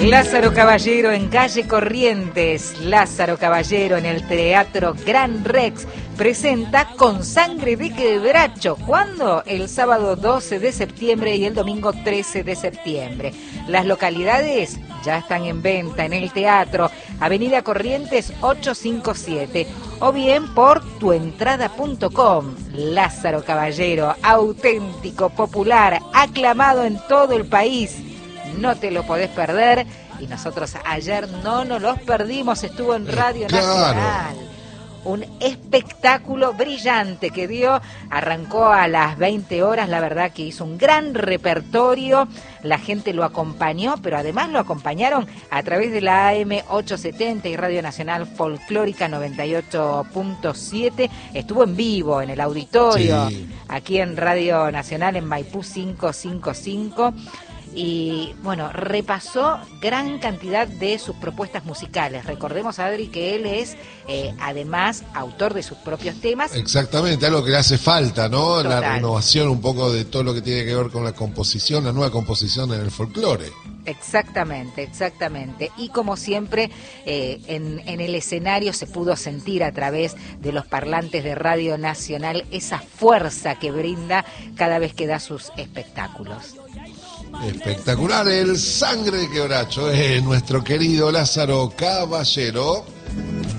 Lázaro Caballero en calle Corrientes. Lázaro Caballero en el Teatro Gran Rex presenta Con Sangre de Quebracho. ¿Cuándo? El sábado 12 de septiembre y el domingo 13 de septiembre. Las localidades ya están en venta en el teatro, Avenida Corrientes 857, o bien por tuentrada.com. Lázaro Caballero, auténtico, popular, aclamado en todo el país. No te lo podés perder, y nosotros ayer no nos los perdimos, estuvo en Radio Nacional. Un espectáculo brillante que dio, arrancó a las 20 horas, la verdad que hizo un gran repertorio, la gente lo acompañó, pero además lo acompañaron a través de la AM 870 y Radio Nacional Folclórica 98.7, estuvo en vivo en el auditorio, sí, aquí en Radio Nacional en Maipú 555. Y bueno, repasó gran cantidad de sus propuestas musicales. Recordemos, Adri, que él es además autor de sus propios temas. Exactamente, algo que le hace falta, ¿no? Total. La renovación un poco de todo lo que tiene que ver con la composición, la nueva composición en el folclore. Exactamente, exactamente. Y como siempre, en el escenario se pudo sentir a través de los parlantes de Radio Nacional esa fuerza que brinda cada vez que da sus espectáculos. Espectacular, el Sangre de Quebracho, nuestro querido Lázaro Caballero.